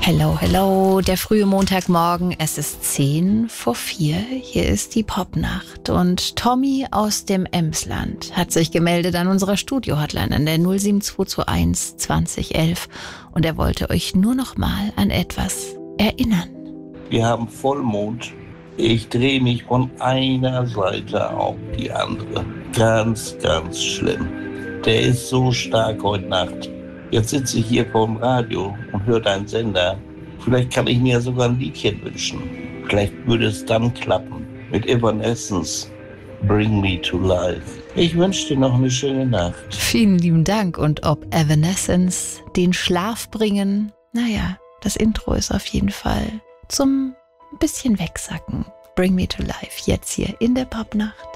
Hello, hello, der frühe Montagmorgen, es ist 4:10. Hier ist die Popnacht und Tommy aus dem Emsland hat sich gemeldet an unserer Studio-Hotline an der 07221 2011 und er wollte euch nur noch mal an etwas erinnern. Wir haben Vollmond. Ich drehe mich von einer Seite auf die andere. Ganz, ganz schlimm. Der ist so stark heute Nacht. Jetzt sitze ich hier vorm Radio und höre deinen Sender. Vielleicht kann ich mir sogar ein Liedchen wünschen. Vielleicht würde es dann klappen. Mit Evanescence, Bring Me to Life. Ich wünsche dir noch eine schöne Nacht. Vielen lieben Dank. Und ob Evanescence den Schlaf bringen? Naja, das Intro ist auf jeden Fall zum ein bisschen wegsacken. Bring Me to Life, jetzt hier in der Popnacht.